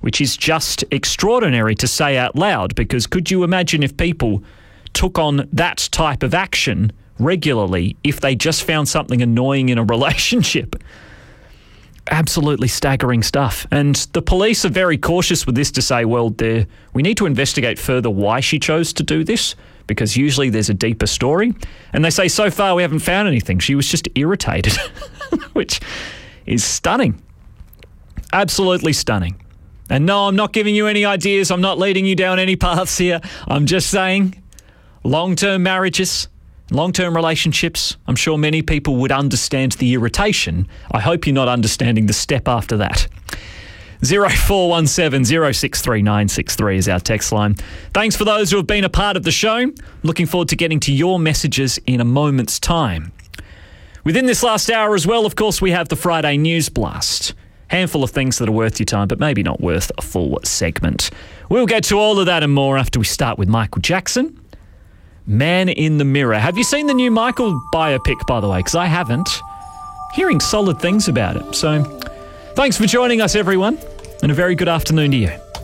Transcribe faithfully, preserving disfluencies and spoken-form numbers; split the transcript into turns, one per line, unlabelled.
which is just extraordinary to say out loud, because could you imagine if people took on that type of action regularly if they just found something annoying in a relationship? Absolutely staggering stuff. And the police are very cautious with this to say, well, we need to investigate further why she chose to do this, because usually there's a deeper story. And they say, so far we haven't found anything. She was just irritated, which is stunning. Absolutely stunning. And no, I'm not giving you any ideas. I'm not leading you down any paths here. I'm just saying long-term marriages, long-term relationships, I'm sure many people would understand the irritation. I hope you're not understanding the step after that. zero four one seven, zero six three nine six three is our text line. Thanks for those who have been a part of the show. Looking forward to getting to your messages in a moment's time. Within this last hour as well, of course, we have the Friday News Blast. Handful of things that are worth your time, but maybe not worth a full segment. We'll get to all of that and more after we start with Michael Jackson. Man in the Mirror. Have you seen the new Michael biopic, by the way? Because I haven't. Hearing solid things about it. So thanks for joining us, everyone, and a very good afternoon to you.